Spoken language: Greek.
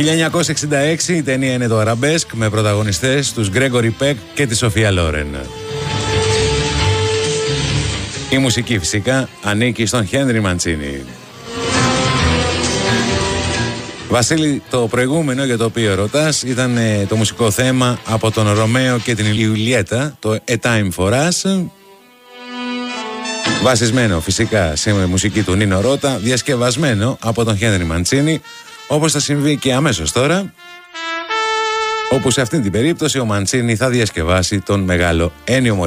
1966 η ταινία είναι το Arabesque με πρωταγωνιστές τους Gregory Peck και τη Σοφία Λόρεν. Η μουσική φυσικά ανήκει στον Χένρι Μαντσίνι. Βασίλη, το προηγούμενο για το οποίο ρωτάς ήταν το μουσικό θέμα από τον Ρωμαίο και την Ιουλιέτα, το A Time for Us, βασισμένο φυσικά σε μουσική του Νίνο Ρώτα, διασκευασμένο από τον Χένρι Μαντσίνι, όπως θα συμβεί και αμέσως τώρα, όπου σε αυτήν την περίπτωση ο Μαντσίνι θα διασκευάσει τον μεγάλο Ένιο